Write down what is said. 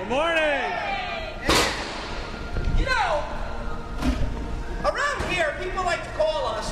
Good morning. You know, around here, people like to call us